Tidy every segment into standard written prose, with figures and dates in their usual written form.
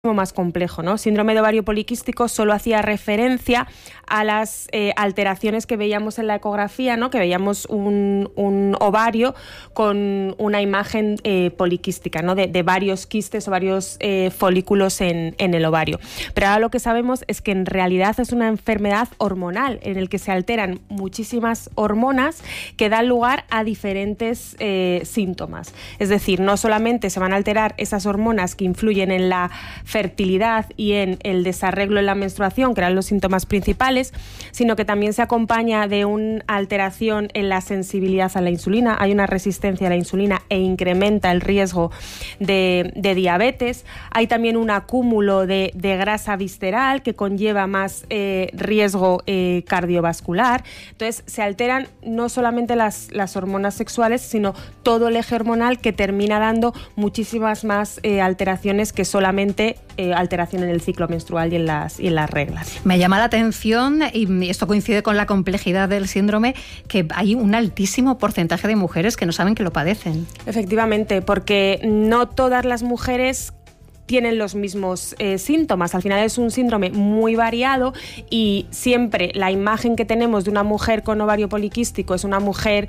más complejo, ¿no? Síndrome de ovario poliquístico solo hacía referencia a las alteraciones que veíamos en la ecografía, ¿no? Que veíamos un ovario con una imagen poliquística, ¿no? De varios quistes o varios folículos en el ovario. Pero ahora lo que sabemos es que en realidad es una enfermedad hormonal en el que se alteran muchísimas hormonas que dan lugar a diferentes síntomas. Es decir, no solamente se van a alterar esas hormonas que influyen en la fertilidad y en el desarreglo en la menstruación, que eran los síntomas principales, sino que también se acompaña de una alteración en la sensibilidad a la insulina. Hay una resistencia a la insulina e incrementa el riesgo de diabetes. Hay también un acúmulo de grasa visceral que conlleva más riesgo cardiovascular. Entonces se alteran no solamente las hormonas sexuales, sino todo el eje hormonal, que termina dando muchísimas más alteraciones que solamente alteración en el ciclo menstrual y en las reglas. Me llama la atención, y esto coincide con la complejidad del síndrome, que hay un altísimo porcentaje de mujeres que no saben que lo padecen. Efectivamente, porque no todas las mujeres tienen los mismos síntomas. Al final es un síndrome muy variado y siempre la imagen que tenemos de una mujer con ovario poliquístico es una mujer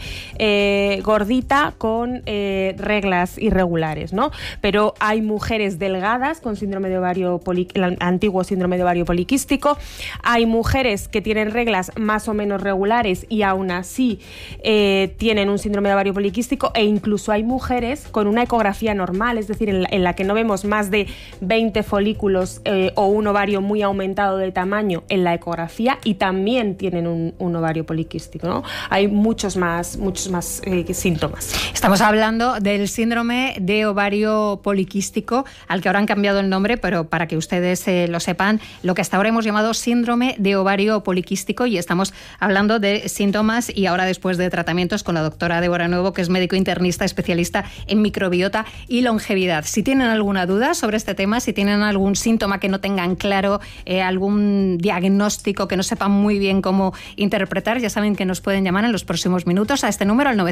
gordita con reglas irregulares, ¿no? Pero hay mujeres delgadas con síndrome de ovario el antiguo síndrome de ovario poliquístico, hay mujeres que tienen reglas más o menos regulares y aún así tienen un síndrome de ovario poliquístico, e incluso hay mujeres con una ecografía normal, es decir, en la que no vemos más de 20 folículos o un ovario muy aumentado de tamaño en la ecografía, y también tienen un ovario poliquístico, ¿no? Hay muchos más síntomas. Estamos hablando del síndrome de ovario poliquístico, al que ahora han cambiado el nombre, pero para que ustedes lo sepan, lo que hasta ahora hemos llamado síndrome de ovario poliquístico, y estamos hablando de síntomas y ahora después de tratamientos con la doctora Débora Nuevo, que es médico internista especialista en microbiota y longevidad. Si tienen alguna duda sobre este tema, si tienen algún síntoma que no tengan claro, algún diagnóstico que no sepan muy bien cómo interpretar, ya saben que nos pueden llamar en los próximos minutos a este número, al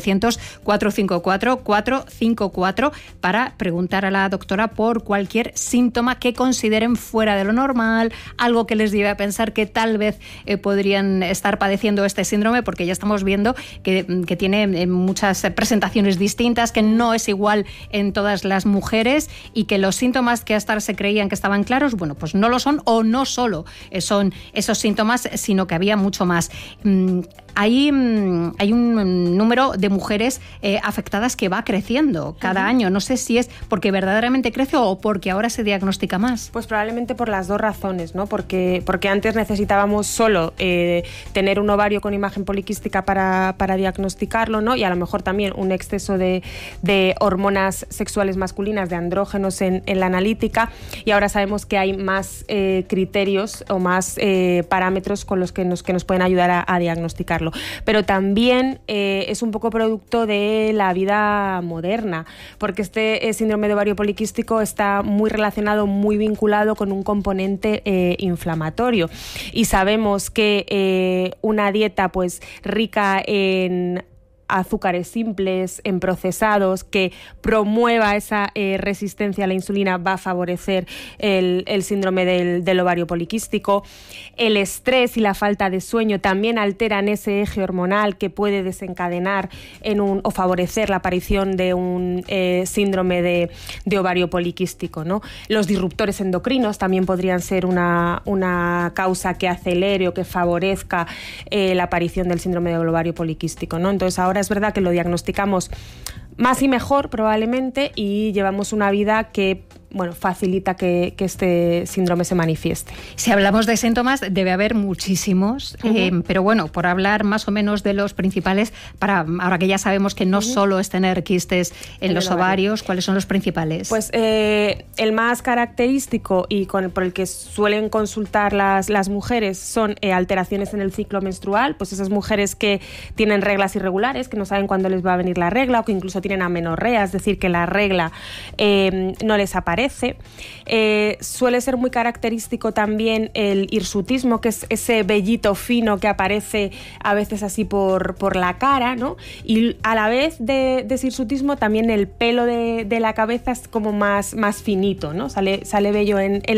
900-454-454, para preguntar a la doctora por cualquier síntoma que consideren fuera de lo normal, algo que les lleve a pensar que tal vez podrían estar padeciendo este síndrome, porque ya estamos viendo que tiene muchas presentaciones distintas, que no es igual en todas las mujeres, y que los síntomas que hasta ahora se creían que estaban claros, bueno, pues no lo son, o no solo son esos síntomas, sino que había mucho más. Hay un número de mujeres afectadas que va creciendo cada año. No sé si es porque verdaderamente crece o porque ahora se diagnostica más. Pues probablemente por las dos razones, ¿no? Porque antes necesitábamos solo tener un ovario con imagen poliquística para diagnosticarlo, ¿no? Y a lo mejor también un exceso de hormonas sexuales masculinas, de andrógenos en la analítica, y ahora sabemos que hay más criterios o más parámetros con los que nos pueden ayudar a diagnosticarlo. Pero también es un poco producto de la vida moderna, porque este síndrome de ovario poliquístico está muy relacionado, muy vinculado con un componente inflamatorio, y sabemos que una dieta pues rica en azúcares simples, en procesados, que promueva esa resistencia a la insulina, va a favorecer el síndrome del ovario poliquístico. El estrés y la falta de sueño también alteran ese eje hormonal que puede desencadenar o favorecer la aparición de un síndrome de ovario poliquístico, ¿no? Los disruptores endocrinos también podrían ser una causa que acelere o que favorezca la aparición del síndrome del ovario poliquístico, ¿no? Entonces ahora es verdad que lo diagnosticamos más y mejor probablemente, y llevamos una vida que facilita que este síndrome se manifieste. Si hablamos de síntomas, debe haber muchísimos, pero por hablar más o menos de los principales, ahora que ya sabemos que no solo es tener quistes en los ovarios, ¿cuáles son los principales? Pues el más característico y por el que suelen consultar las mujeres son alteraciones en el ciclo menstrual, pues esas mujeres que tienen reglas irregulares, que no saben cuándo les va a venir la regla, o que incluso tienen amenorrea, es decir, que la regla no les aparece, aparece. Suele ser muy característico también el hirsutismo, que es ese vellito fino que aparece a veces así por la cara, ¿no? Y a la vez de ese hirsutismo también el pelo de la cabeza es como más finito, ¿no? Sale vello en